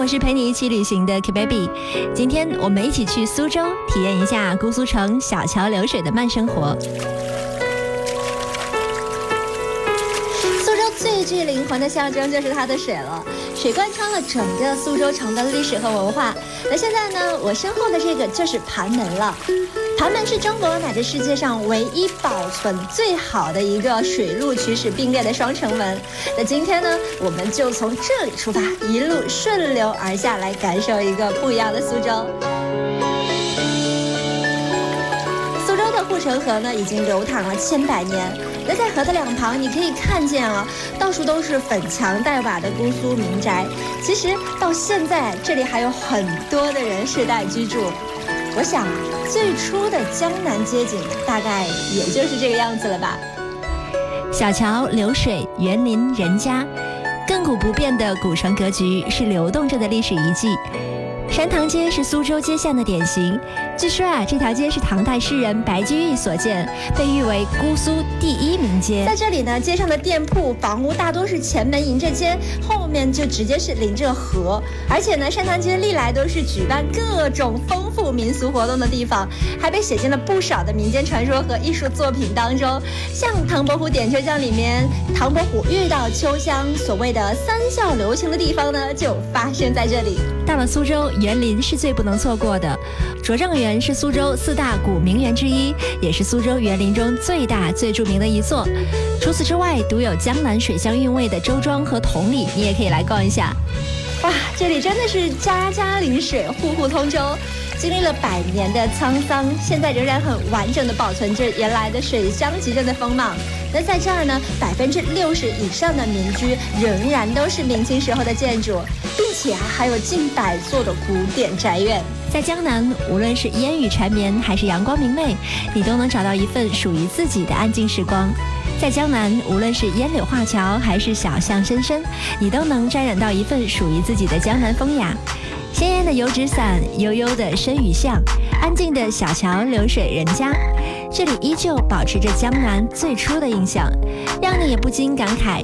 我是陪你一起旅行的 K-Baby。今天我们一起去苏州，体验一下姑苏城小桥流水的慢生活。苏州最具灵魂的象征就是它的水了，水贯穿了整个苏州城的历史和文化。那现在呢，我身后的这个就是盘门了。盘门是中国乃至世界上唯一保存最好的一个水陆渠史并列的双城门。那今天呢，我们就从这里出发，一路顺流而下，来感受一个不一样的苏州。苏州的护城河呢，已经流淌了千百年。那在河的两旁，你可以看见啊，到处都是粉墙黛瓦的姑苏民宅。其实到现在，这里还有很多的人世代居住。我想最初的江南街景大概也就是这个样子了吧。小桥流水，园林人家，亘古不变的古城格局是流动着的历史遗迹。山塘街是苏州街巷的典型，据说啊，这条街是唐代诗人白居易所建，被誉为姑苏第一名街。在这里呢，街上的店铺房屋大多是前门迎着街，后面就直接是临着河。而且呢，山塘街历来都是举办各种丰富民俗活动的地方，还被写进了不少的民间传说和艺术作品当中。像唐伯虎点秋香里面，唐伯虎遇到秋香，所谓的三笑留情的地方呢，就发生在这里。到了苏州，园林是最不能错过的。拙政园是苏州4大古名园之一，也是苏州园林中最大最著名的一座。除此之外，独有江南水乡韵味的周庄和同里，你也可以来逛一下。哇，这里真的是家家临水，户户通舟。经历了100年的沧桑，现在仍然很完整的保存着原来的水乡集镇的风貌。那在这儿呢，60%以上的民居仍然都是明清时候的建筑，并且还有近100座的古典宅院。在江南，无论是烟雨缠绵还是阳光明媚，你都能找到一份属于自己的安静时光。在江南，无论是烟柳画桥还是小巷深深，你都能沾染到一份属于自己的江南风雅。鲜艳的油纸伞，悠悠的深雨巷，安静的小桥流水人家，这里依旧保持着江南最初的印象，让你也不禁感慨